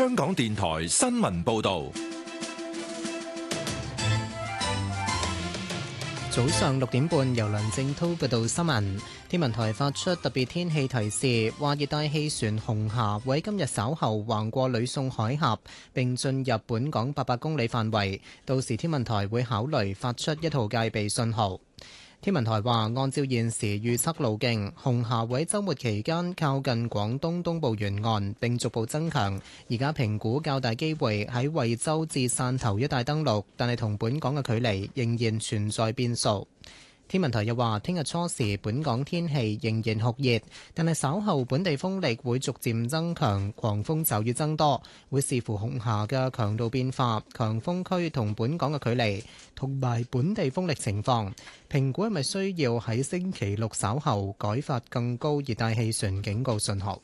香港電台新聞報道。 早上6點半，由梁正滔報道新聞。天文台發出特別天氣提示，話熱帶氣旋紅霞會喺今日稍後橫過呂宋海峽，並進入本港800公里範圍。到時天文台會考慮發出一號戒備信號。天文台話，按照現時預測路徑，紅霞會喺週末期間靠近廣東東部沿岸並逐步增強。而家評估較大機會喺惠州至汕頭一帶登陸，但係同本港嘅距離仍然存在變數。天文台又話，聽日初時本港天氣仍然酷熱，但係稍後本地風力會逐漸增強，狂風驟雨增多，會視乎紅霞嘅強度變化、強風區同本港嘅距離，同埋本地風力情況，評估係咪需要喺星期六稍後改發更高熱帶氣旋警告信號。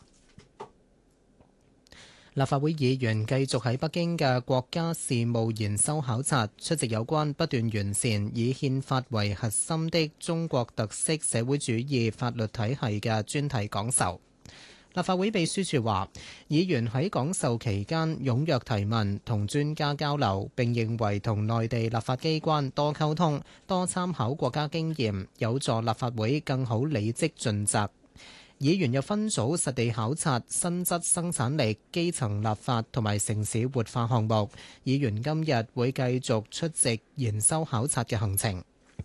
立法會議員繼續喺北京嘅國家事務研修考察，出席有關不斷完善以憲法為核心的中國特色社會主義法律體系嘅專題講授。立法會秘書處話，議員喺講授期間踴躍提問同專家交流，並認為同內地立法機關多溝通、多參考國家經驗，有助立法會更好履職盡責。議員又分組實地考察新質生產力、基層立法同埋城市活化項目。議員今日會繼續出席研修考察嘅行程。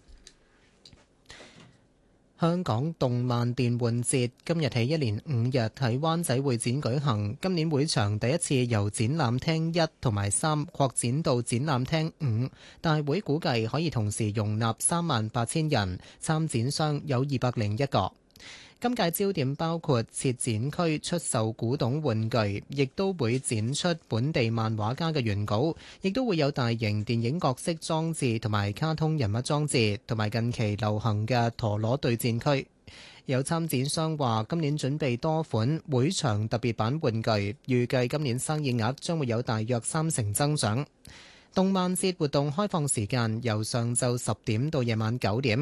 香港動漫電玩節今日起一連5日喺灣仔會展舉行，今年會場第一次由展覽廳1同埋3擴展到展覽廳5，大會估計可以同時容納38,000人，參展商有201個。今屆焦點包括設展區出售古董玩具，亦都會展出本地漫畫家嘅原稿，亦都會有大型電影角色裝置同埋卡通人物裝置，同埋近期流行嘅陀螺對戰區。有參展商話，今年準備多款會場特別版玩具，預計今年生意額將會有大約30%增長。動漫節活動開放時間由上晝10點到夜晚9點。